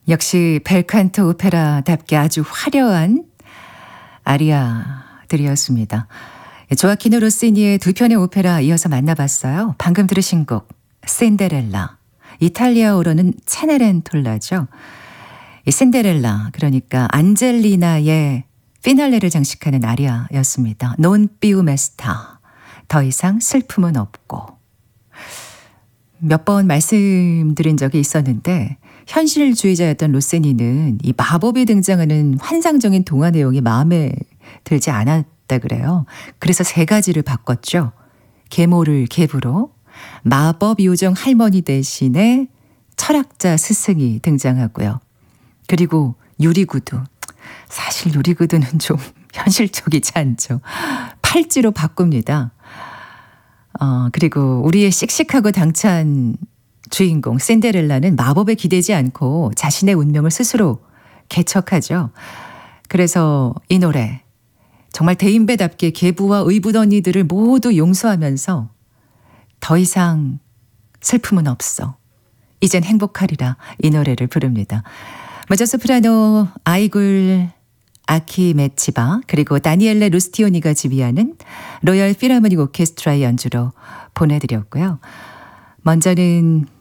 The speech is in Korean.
역시 벨칸토 오페라답게 아주 화려한 아리아들이었습니다. 조아키노 로시니의 두 편의 오페라 이어서 만나봤어요. 방금 들으신 곡 신데렐라, 이탈리아어로는 체네렌톨라죠. 이 신데렐라, 그러니까 안젤리나의 피날레를 장식하는 아리아였습니다. 논 피우 메스타, 더 이상 슬픔은 없고. 몇 번 말씀드린 적이 있었는데 현실주의자였던 로세니는 이 마법이 등장하는 환상적인 동화 내용이 마음에 들지 않았다 그래요. 그래서 세 가지를 바꿨죠. 계모를 계부로, 마법 요정 할머니 대신에 철학자 스승이 등장하고요. 그리고 유리구두. 사실 유리구두는 좀 현실적이지 않죠. 팔찌로 바꿉니다. 그리고 우리의 씩씩하고 당찬 주인공 신데렐라는 마법에 기대지 않고 자신의 운명을 스스로 개척하죠. 그래서 이 노래 정말 대인배답게 계부와 의붓언니들을 모두 용서하면서 더 이상 슬픔은 없어, 이젠 행복하리라, 이 노래를 부릅니다. 먼저 소프라노 아이굴 아키메치바 그리고 다니엘레 루스티오니가 지휘하는 로열 필하모닉 오케스트라의 연주로 보내드렸고요. 먼저는